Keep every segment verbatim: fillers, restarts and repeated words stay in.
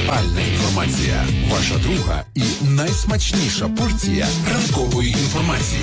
Актуальна інформація. Ваша друга і найсмачніша порція ранкової інформації.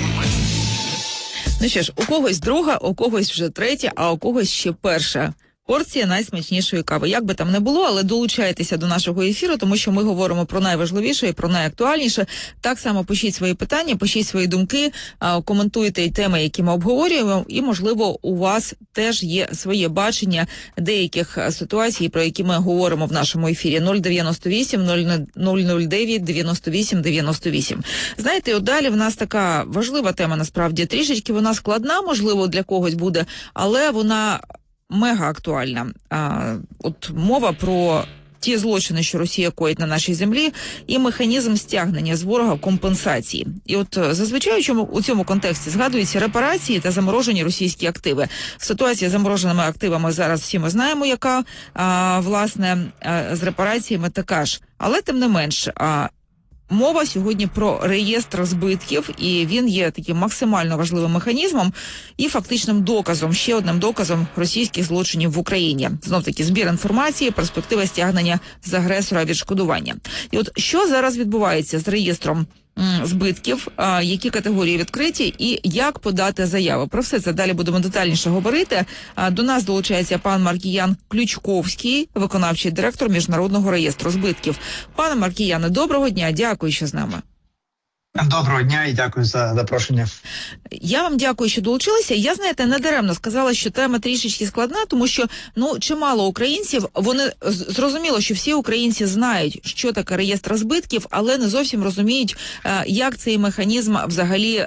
Ну що ж, у когось друга, у когось вже третя, а у когось ще перша порція найсмачнішої кави. Як би там не було, але долучайтеся до нашого ефіру, тому що ми говоримо про найважливіше і про найактуальніше. Так само пишіть свої питання, пишіть свої думки, коментуйте теми, які ми обговорюємо, і, можливо, у вас теж є своє бачення деяких ситуацій, про які ми говоримо в нашому ефірі. нуль дев'яносто вісім нуль нуль дев'ять дев'яносто вісім дев'яносто вісім. Знаєте, от далі в нас така важлива тема, насправді, трішечки вона складна, можливо, для когось буде, але вона мега актуальна. А, от мова про ті злочини, що Росія коїть на нашій землі, і механізм стягнення з ворога компенсації. І от зазвичай у цьому, у цьому контексті згадуються репарації та заморожені російські активи. Ситуація з замороженими активами зараз всі ми знаємо, яка, а, власне, а, з репараціями така ж. Але тим не менш, а, мова сьогодні про реєстр збитків, і він є таким максимально важливим механізмом і фактичним доказом, ще одним доказом російських злочинів в Україні. Знов-таки збір інформації, перспектива стягнення з агресора відшкодування. І от що зараз відбувається з реєстром м, збитків, а, які категорії відкриті і як подати заяву? Про все це далі будемо детальніше говорити. А, до нас долучається пан Маркіян Ключковський, виконавчий директор Міжнародного реєстру збитків. Пане Маркіяне, доброго дня, дякую, що з нами. Доброго дня і дякую за запрошення. Я вам дякую, що долучилися. Я, знаєте, недаремно сказала, що тема трішечки складна, тому що, ну, чимало українців, вони, зрозуміло, що всі українці знають, що таке реєстр збитків, але не зовсім розуміють, як цей механізм взагалі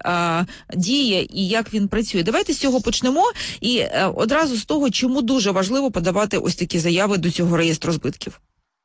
діє і як він працює. Давайте з цього почнемо і одразу з того, чому дуже важливо подавати ось такі заяви до цього реєстру збитків.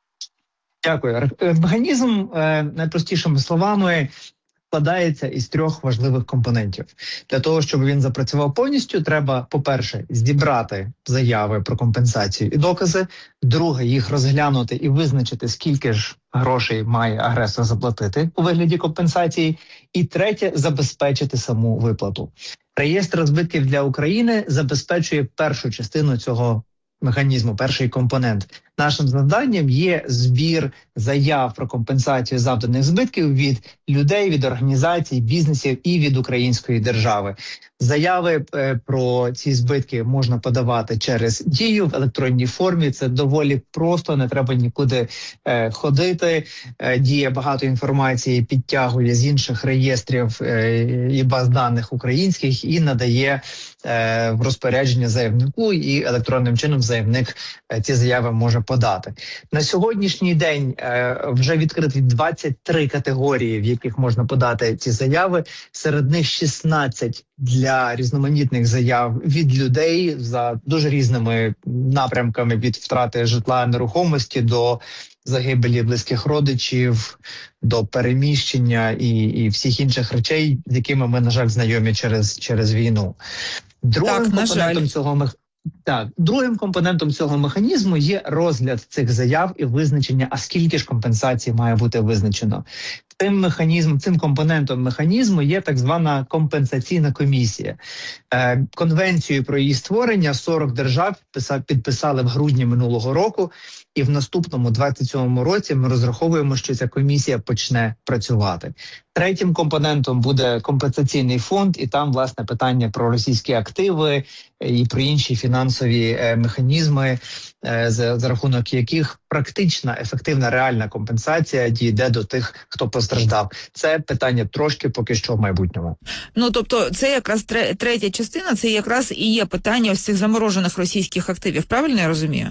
Дякую. Механізм, найпростішими словами, складається із трьох важливих компонентів. Для того, щоб він запрацював повністю, треба, по-перше, зібрати заяви про компенсацію і докази, друге, їх розглянути і визначити, скільки ж грошей має агресор заплатити у вигляді компенсації, і третє, забезпечити саму виплату. Реєстр збитків для України забезпечує першу частину цього механізму, перший компонент. Нашим завданням є збір заяв про компенсацію завданих збитків від людей, від організацій, бізнесів і від української держави. Заяви е, про ці збитки можна подавати через Дію в електронній формі. Це доволі просто, не треба нікуди е, ходити. Е, Дія багато інформації підтягує з інших реєстрів е, і баз даних українських і надає е, в розпорядження заявнику, і електронним чином заявник е, ці заяви може подати. На сьогоднішній день е, вже відкриті двадцять три категорії, в яких можна подати ці заяви. Серед них шістнадцять для різноманітних заяв від людей за дуже різними напрямками, від втрати житла, нерухомості до загибелі близьких родичів, до переміщення і, і всіх інших речей, з якими ми, на жаль, знайомі через, через війну. Другим так, компонентом цього механізму Так, другим компонентом цього механізму є розгляд цих заяв і визначення, а скільки ж компенсації має бути визначено. Цим механізмом, цим компонентом механізму є так звана компенсаційна комісія. Е, конвенцію про її створення сорок держав підписали в грудні минулого року, і в наступному двадцять сьомому році ми розраховуємо, що ця комісія почне працювати. Третім компонентом буде компенсаційний фонд, і там, власне, питання про російські активи і про інші фінансові е, механізми, е, за, за рахунок яких практична, ефективна, реальна компенсація дійде до тих, хто постраждав. Це питання трошки поки що в майбутньому. Ну, тобто, це якраз третя частина, це якраз і є питання ось цих заморожених російських активів, правильно я розумію?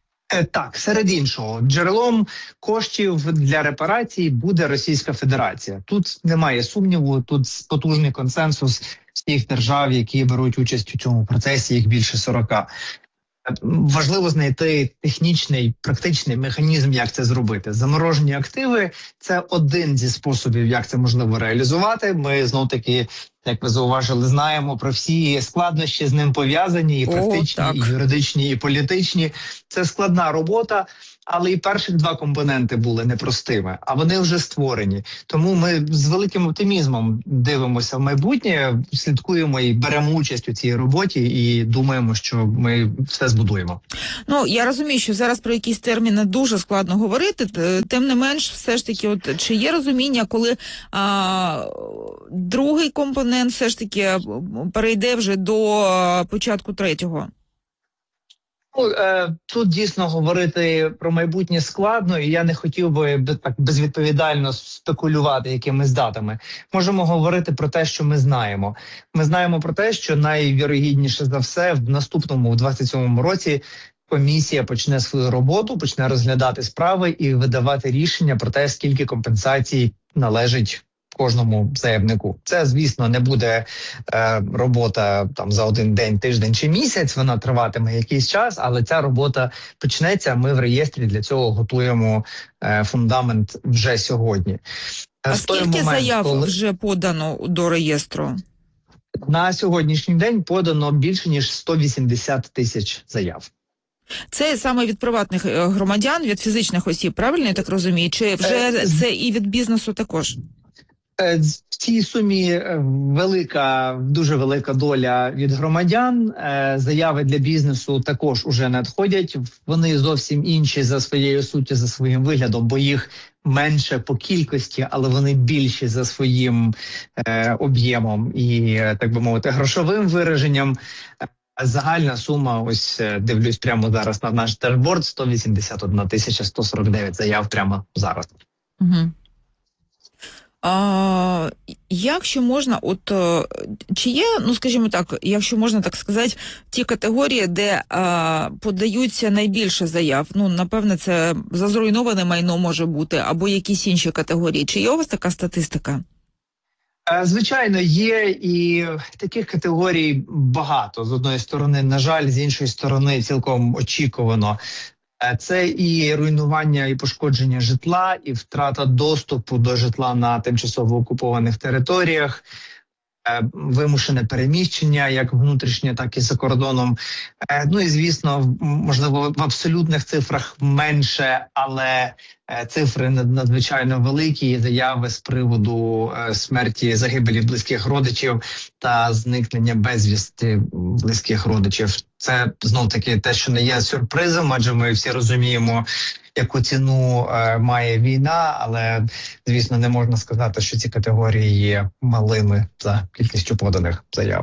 Так, серед іншого, джерелом коштів для репарацій буде Російська Федерація. Тут немає сумніву, тут потужний консенсус всіх держав, які беруть участь у цьому процесі, їх більше сорока. Важливо знайти технічний, практичний механізм, як це зробити. Заморожені активи – це один зі способів, як це можливо реалізувати. Ми, знов-таки, як ви зауважили, знаємо про всі складнощі з ним пов'язані, і практичні, О, і юридичні, і політичні. Це складна робота, але і перших два компоненти були непростими, а вони вже створені. Тому ми з великим оптимізмом дивимося в майбутнє, слідкуємо і беремо участь у цій роботі, і думаємо, що ми все збудуємо. Ну, я розумію, що зараз про якісь терміни дуже складно говорити, тим не менш, все ж таки, от чи є розуміння, коли а, другий компонент все ж таки перейде вже до початку третього? Ну, е, тут дійсно говорити про майбутнє складно, і я не хотів би так безвідповідально спекулювати якимись датами. Можемо говорити про те, що ми знаємо. Ми знаємо про те, що найвірогідніше за все в наступному, в двадцять сьомому році, комісія почне свою роботу, почне розглядати справи і видавати рішення про те, скільки компенсацій належить кожному заявнику. Це, звісно, не буде е, робота там за один день, тиждень чи місяць, вона триватиме якийсь час, але ця робота почнеться, ми в реєстрі для цього готуємо е, фундамент вже сьогодні. А скільки момент, заяв коли... вже подано до реєстру? На сьогоднішній день подано більше, ніж сто вісімдесят тисяч заяв. Це саме від приватних громадян, від фізичних осіб, правильно я так розумію? Чи вже е, це і від бізнесу також? В цій сумі велика, дуже велика доля від громадян. Заяви для бізнесу також уже надходять. Вони зовсім інші за своєю суттю, за своїм виглядом, бо їх менше по кількості, але вони більші за своїм е, об'ємом і, так би мовити, грошовим вираженням. Загальна сума, ось дивлюсь прямо зараз на наш дашборд, сто вісімдесят одна тисяча сто сорок дев'ять заяв прямо зараз. Угу. А, якщо можна, от чи є, ну скажімо так, якщо можна так сказати, ті категорії, де а, подаються найбільше заяв, ну напевне це за зруйноване майно може бути, або якісь інші категорії. Чи є у вас така статистика? Звичайно, є, і таких категорій багато. З одної сторони, на жаль, з іншої сторони, цілком очікувано. Це і руйнування і пошкодження житла, і втрата доступу до житла на тимчасово окупованих територіях, вимушене переміщення, як внутрішнє, так і за кордоном. Ну і, звісно, можливо, в абсолютних цифрах менше, але цифри надзвичайно великі, заяви з приводу смерті, загибелі близьких родичів та зникнення безвісти близьких родичів. Це, знов-таки, те, що не є сюрпризом, адже ми всі розуміємо, яку ціну е, має війна, але, звісно, не можна сказати, що ці категорії є малими за кількістю поданих заяв.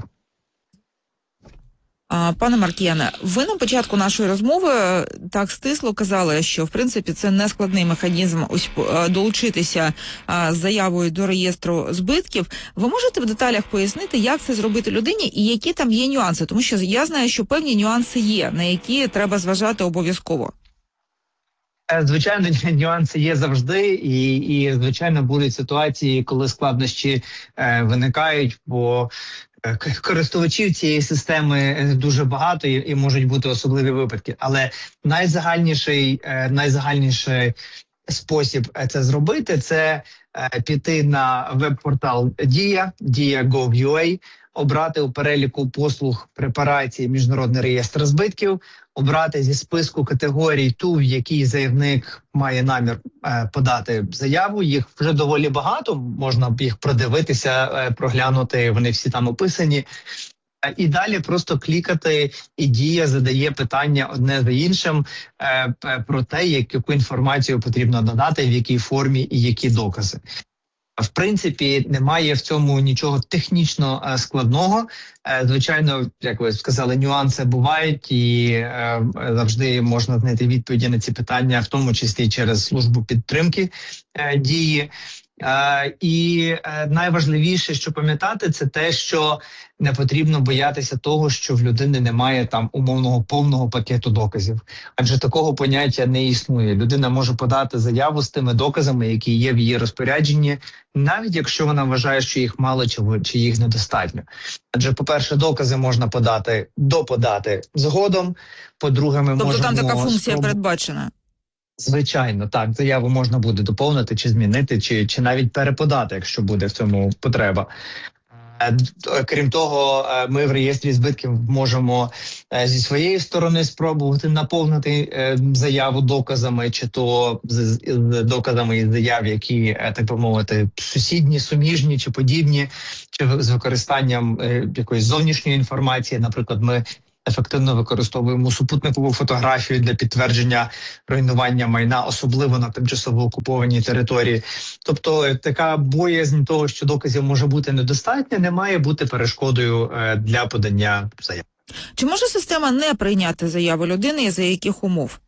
А, пане Маркіяне, ви на початку нашої розмови так стисло казали, що, в принципі, це не складний механізм ось долучитися а, з заявою до реєстру збитків. Ви можете в деталях пояснити, як це зробити людині і які там є нюанси? Тому що я знаю, що певні нюанси є, на які треба зважати обов'язково. Звичайно, нюанси є завжди, і, і звичайно, будуть ситуації, коли складнощі е, виникають, бо е, користувачів цієї системи дуже багато і, і можуть бути особливі випадки. Але найзагальніший, е, найзагальніший спосіб це зробити – це е, піти на веб-портал Дія, дія крапка гов крапка ю а, обрати у переліку послуг препарації Міжнародний реєстр збитків, обрати зі списку категорій ту, в якій заявник має намір е, подати заяву. Їх вже доволі багато, можна їх продивитися, е, проглянути, вони всі там описані. Е, і далі просто клікати, і Дія задає питання одне за іншим е, е, про те, як, яку інформацію потрібно надати, в якій формі і які докази. В принципі, немає в цьому нічого технічно е, складного. Е, звичайно, як ви сказали, нюанси бувають, і е, завжди можна знайти відповіді на ці питання, в тому числі через службу підтримки е, Дії. Е, і е, найважливіше, що пам'ятати, це те, що не потрібно боятися того, що в людини немає там умовного повного пакету доказів. Адже такого поняття не існує. Людина може подати заяву з тими доказами, які є в її розпорядженні, навіть якщо вона вважає, що їх мало чи, чи їх недостатньо. Адже, по-перше, докази можна подати, доподати згодом. По-друге, ми тобто можемо... Тобто там така функція спроб... передбачена? Звичайно, так. Заяву можна буде доповнити, чи змінити, чи, чи навіть переподати, якщо буде в цьому потреба. Крім того, ми в реєстрі збитків можемо зі своєї сторони спробувати наповнити заяву доказами, чи то з доказами із заяв, які, так би мовити, сусідні, суміжні чи подібні, чи з використанням якоїсь зовнішньої інформації. Наприклад, ми ефективно використовуємо супутникову фотографію для підтвердження руйнування майна, особливо на тимчасово окупованій території. Тобто така боязнь того, що доказів може бути недостатньо, не має бути перешкодою для подання заяв. Чи може система не прийняти заяву людини і за яких умов?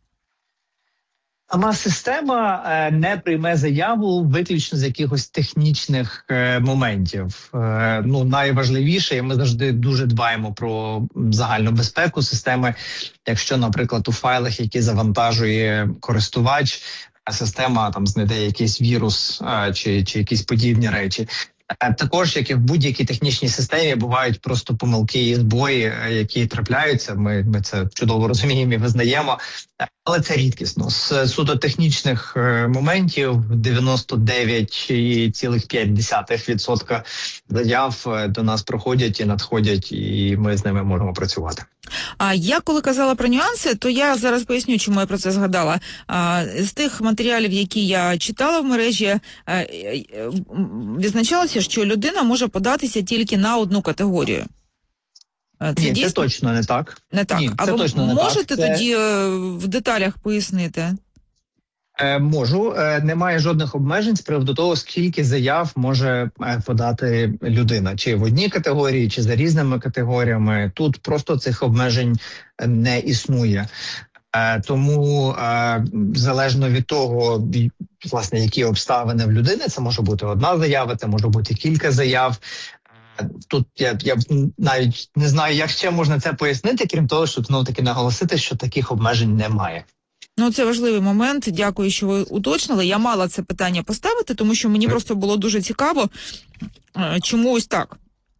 Сама система е, не прийме заяву виключно з якихось технічних е, моментів. Е, ну, найважливіше, і ми завжди дуже дбаємо про загальну безпеку системи. Якщо, наприклад, у файлах, які завантажує користувач, система там знайде якийсь вірус е, чи, чи якісь подібні речі. Також, як і в будь-якій технічній системі, бувають просто помилки і збої, які трапляються. Ми, ми це чудово розуміємо і визнаємо, але це рідкісно. З суто технічних моментів дев'яносто дев'ять цілих п'ять десятих відсотка заяв до нас проходять і надходять, і ми з ними можемо працювати. А я коли казала про нюанси, то я зараз поясню, чому я про це згадала. А, з тих матеріалів, які я читала в мережі, а, відзначалося, що людина може податися тільки на одну категорію. Це Ні, дійсно? Це точно не так. Не так. Ні, а це ви точно не можете так. тоді це... в деталях пояснити? Е, можу. Е, немає жодних обмежень з приводу того, скільки заяв може е, подати людина. Чи в одній категорії, чи за різними категоріями. Тут просто цих обмежень не існує. Е, тому е, залежно від того, власне, які обставини в людини, це може бути одна заява, це може бути кілька заяв. Тут я, я навіть не знаю, як ще можна це пояснити, крім того, щоб знову-таки наголосити, що таких обмежень немає. Ну, це важливий момент. Дякую, що ви уточнили. Я мала це питання поставити, тому що мені просто було дуже цікаво, чому ось так.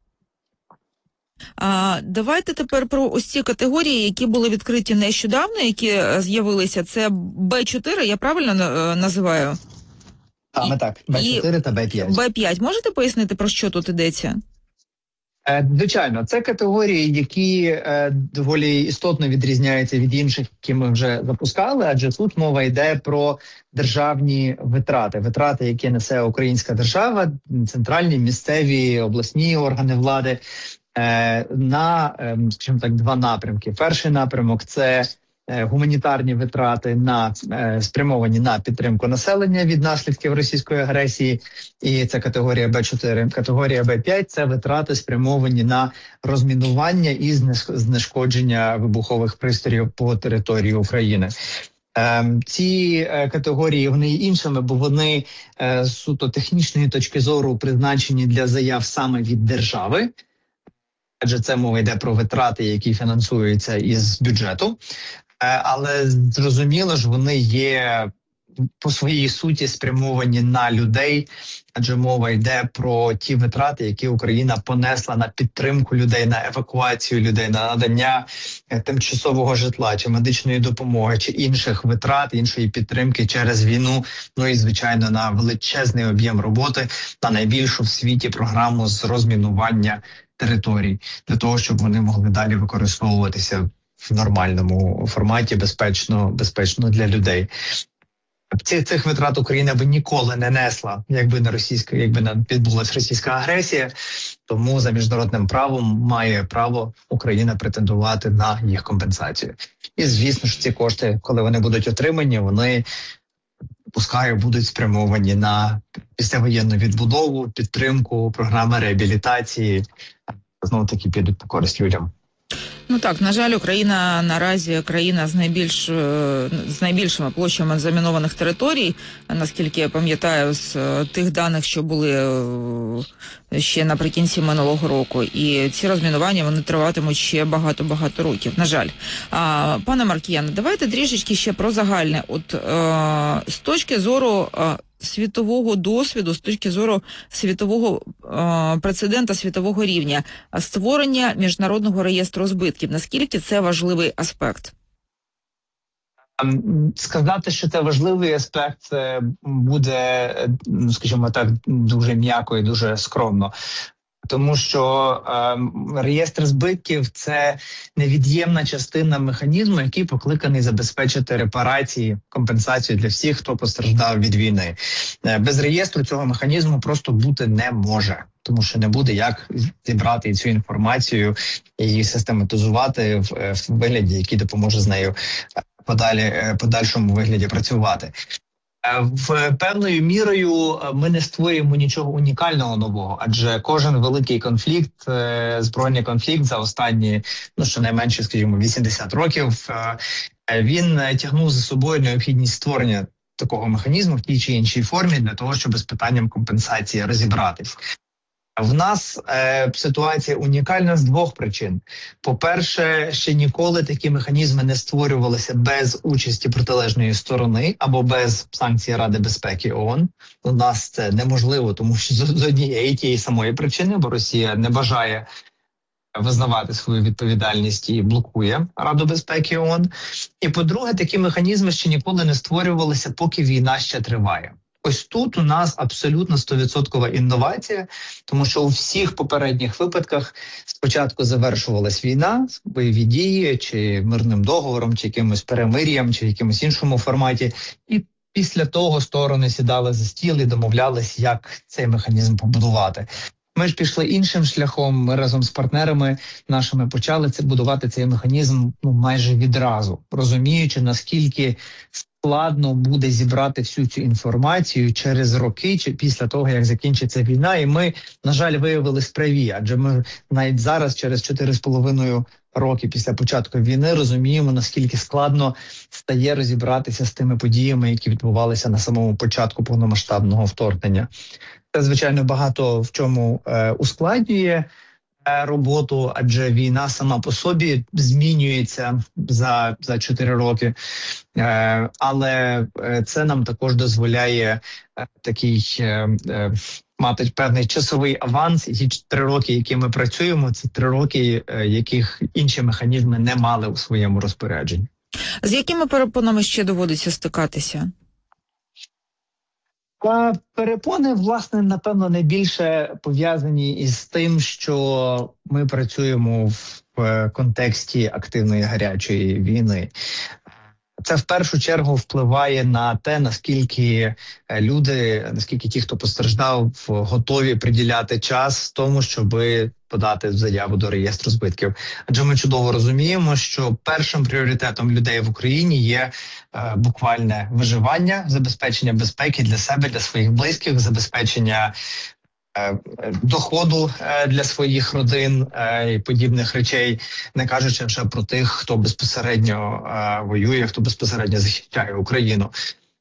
А, давайте тепер про ось ці категорії, які були відкриті нещодавно, які з'явилися. Це Б чотири, я правильно називаю? Саме так, Б чотири та Б п'ять. Б п'ять. Можете пояснити, про що тут йдеться? Звичайно, це категорії, які е, доволі істотно відрізняються від інших, які ми вже запускали, адже тут мова йде про державні витрати. Витрати, які несе українська держава, центральні, місцеві, обласні органи влади, е, на, е, скажімо так, два напрямки. Перший напрямок – це гуманітарні витрати на спрямовані на підтримку населення від наслідків російської агресії, і це категорія Б чотири. Категорія Б п'ять – це витрати спрямовані на розмінування і знешкодження вибухових пристроїв по території України. Ці категорії, вони є іншими, бо вони з суто технічної точки зору призначені для заяв саме від держави, адже це мова йде про витрати, які фінансуються із бюджету. Але зрозуміло ж, вони є по своїй суті спрямовані на людей, адже мова йде про ті витрати, які Україна понесла на підтримку людей, на евакуацію людей, на надання тимчасового житла, чи медичної допомоги, чи інших витрат, іншої підтримки через війну, ну і, звичайно, на величезний об'єм роботи, на найбільшу в світі програму з розмінування територій, для того, щоб вони могли далі використовуватися в нормальному форматі, безпечно, безпечно для людей. Цих, цих витрат Україна би ніколи не несла, якби не російська, якби не відбулася російська агресія. Тому за міжнародним правом має право Україна претендувати на їх компенсацію. І звісно ж, ці кошти, коли вони будуть отримані, вони, пускаю, будуть спрямовані на післявоєнну відбудову, підтримку, програми реабілітації. Знову таки підуть на користь людям. Ну так, на жаль, Україна наразі країна з найбільш з найбільшими площами замінованих територій, наскільки я пам'ятаю, з тих даних, що були ще наприкінці минулого року. І ці розмінування, вони триватимуть ще багато-багато років, на жаль. А, пане Маркіяне, давайте трішечки ще про загальне. От е, з точки зору е, світового досвіду, з точки зору світового е, прецедента, світового рівня, створення міжнародного реєстру збитків, наскільки це важливий аспект? Сказати, що це важливий аспект, буде, скажімо так, дуже м'яко і дуже скромно. Тому що е, реєстр збитків – це невід'ємна частина механізму, який покликаний забезпечити репарації, компенсацію для всіх, хто постраждав від війни. Е, без реєстру цього механізму просто бути не може, тому що не буде як зібрати цю інформацію і її систематизувати в, в вигляді, який допоможе з нею подалі, подальшому вигляді працювати. В певною мірою ми не створюємо нічого унікального нового, адже кожен великий конфлікт, збройний конфлікт за останні, ну щонайменше, скажімо, вісімдесят років, він тягнув за собою необхідність створення такого механізму в тій чи іншій формі для того, щоб з питанням компенсації розібратись. В нас е, ситуація унікальна з двох причин. По-перше, ще ніколи такі механізми не створювалися без участі протилежної сторони або без санкцій Ради безпеки ООН. У нас це неможливо, тому що з, з однієї тієї самої причини, бо Росія не бажає визнавати свою відповідальність і блокує Раду безпеки ООН. І по-друге, такі механізми ще ніколи не створювалися, поки війна ще триває. Ось тут у нас абсолютно сто відсотків інновація, тому що у всіх попередніх випадках спочатку завершувалась війна, бойові дії, чи мирним договором, чи якимось перемир'ям, чи в якомусь іншому форматі, і після того сторони сідали за стіл і домовлялись, як цей механізм побудувати. Ми ж пішли іншим шляхом, ми разом з партнерами нашими почали це будувати цей механізм ну, майже відразу, розуміючи, наскільки складно буде зібрати всю цю інформацію через роки чи після того, як закінчиться війна. І ми, на жаль, виявились праві, адже ми навіть зараз, через чотири з половиною роки після початку війни, розуміємо, наскільки складно стає розібратися з тими подіями, які відбувалися на самому початку повномасштабного вторгнення. Це, звичайно, багато в чому е, ускладнює е, роботу, адже війна сама по собі змінюється за, за чотири роки. Е, але е, це нам також дозволяє е, такий е, е, мати певний часовий аванс. І ті три роки, які ми працюємо, це три роки, е, яких інші механізми не мали у своєму розпорядженні. З якими перепонами ще доводиться стикатися? А перепони, власне, напевно, найбільше пов'язані із тим, що ми працюємо в контексті активної гарячої війни. Це в першу чергу впливає на те, наскільки люди, наскільки ті, хто постраждав, готові приділяти час тому, щоб подати заяву до реєстру збитків. Адже ми чудово розуміємо, що першим пріоритетом людей в Україні є е, буквальне виживання, забезпечення безпеки для себе, для своїх близьких, забезпечення е, доходу е, для своїх родин е, і подібних речей, не кажучи вже про тих, хто безпосередньо е, воює, хто безпосередньо захищає Україну.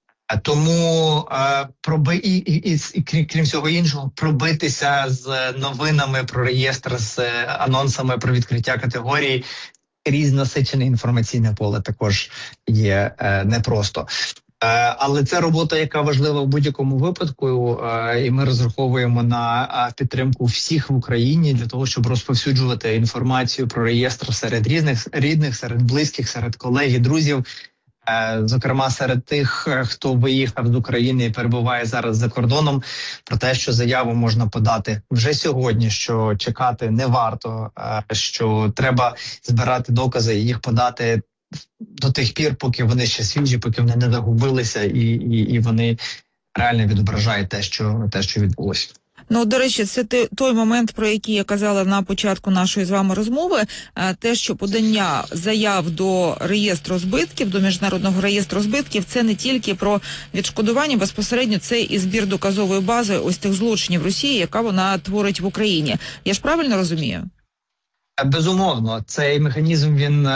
Тому е, проби і, і, і, і крім, крім всього іншого, пробитися з новинами про реєстр, з анонсами про відкриття категорій, крізь насичене інформаційне поле також є е, непросто. Е, але це робота, яка важлива в будь-якому випадку, е, і ми розраховуємо на е, підтримку всіх в Україні для того, щоб розповсюджувати інформацію про реєстр серед різних рідних, серед близьких, серед колег і друзів. Зокрема, серед тих, хто виїхав з України і перебуває зараз за кордоном, про те, що заяву можна подати вже сьогодні, що чекати не варто, що треба збирати докази і їх подати до тих пір, поки вони ще свіжі, поки вони не загубилися і, і, і вони реально відображають те, що, те, що відбулося. Ну, до речі, це той момент, про який я казала на початку нашої з вами розмови, те, що подання заяв до реєстру збитків, до Міжнародного реєстру збитків, це не тільки про відшкодування, безпосередньо це і збір доказової бази ось тих злочинів Росії, яка вона творить в Україні. Я ж правильно розумію? Безумовно, цей механізм, він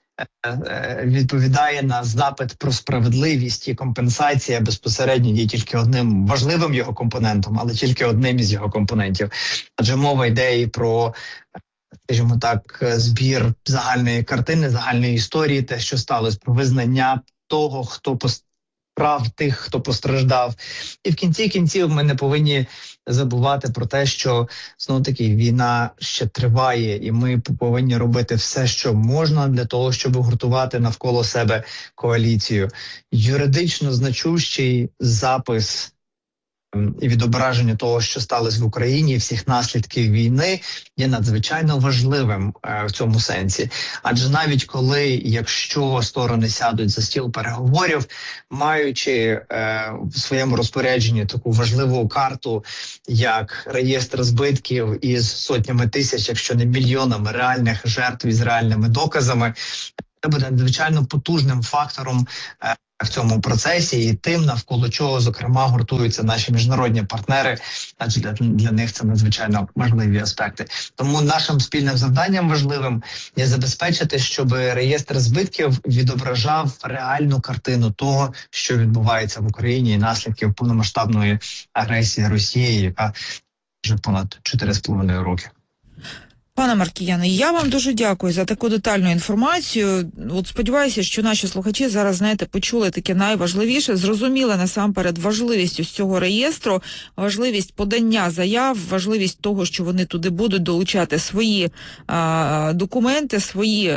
відповідає на запит про справедливість, і компенсація безпосередньо є тільки одним важливим його компонентом, але тільки одним із його компонентів. Адже мова йде і про, скажімо так, збір загальної картини, загальної історії, те, що сталося, про визнання того, хто прав тих, хто постраждав. І в кінці кінців ми не повинні забувати про те, що, знову-таки, війна ще триває, і ми повинні робити все, що можна для того, щоб гуртувати навколо себе коаліцію. Юридично значущий запис і відображення того, що сталося в Україні, всіх наслідків війни, є надзвичайно важливим е, в цьому сенсі. Адже навіть коли, якщо сторони сядуть за стіл переговорів, маючи е, в своєму розпорядженні таку важливу карту, як реєстр збитків із сотнями тисяч, якщо не мільйонами реальних жертв із реальними доказами, це буде надзвичайно потужним фактором е, в цьому процесі і тим, навколо чого, зокрема, гуртуються наші міжнародні партнери, адже для, для них це надзвичайно важливі аспекти. Тому нашим спільним завданням важливим є забезпечити, щоб реєстр збитків відображав реальну картину того, що відбувається в Україні, і наслідків повномасштабної агресії Росії, яка вже понад чотири з половиною роки. Пане Маркіяне, я вам дуже дякую за таку детальну інформацію. От сподіваюся, що наші слухачі зараз, знаєте, почули таке найважливіше, зрозуміли насамперед важливість ось цього реєстру, важливість подання заяв, важливість того, що вони туди будуть долучати свої а, документи, свої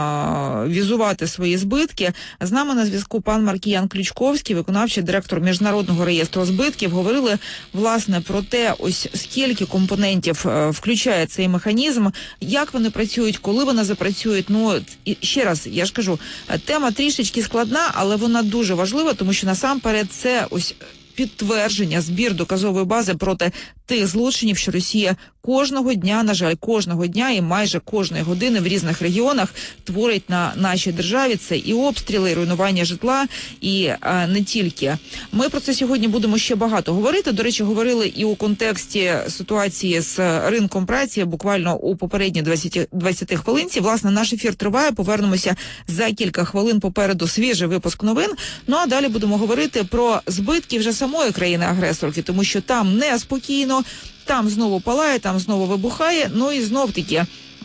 а, візувати свої збитки. З нами на зв'язку пан Маркіян Ключковський, виконавчий директор Міжнародного реєстру збитків. Говорили, власне, про те, ось скільки компонентів а, включає цей механізм, як вони працюють, коли вони запрацюють. Ну, і ще раз, я ж кажу, тема трішечки складна, але вона дуже важлива, тому що насамперед це ось підтвердження, збір доказової бази проти тих злочинів, що Росія кожного дня, на жаль, кожного дня і майже кожної години в різних регіонах творить на нашій державі. Це і обстріли, і руйнування житла, і а, не тільки. Ми про це сьогодні будемо ще багато говорити. До речі, говорили і у контексті ситуації з ринком праці, буквально у попередній двадцяти хвилинці. Власне, наш ефір триває, повернемося за кілька хвилин, попереду свіжий випуск новин. Ну, а далі будемо говорити про збитки вже самої країни-агресорки, тому що там неспокійно, там знову палає, там знову вибухає, ну і знов-таки,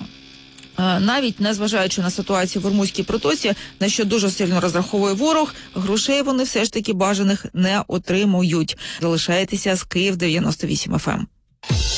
навіть незважаючи на ситуацію в Ормузькій протоці, на що дуже сильно розраховує ворог, грошей вони все ж таки бажаних не отримують. Залишайтеся з Київ дев'яносто вісім еф ем.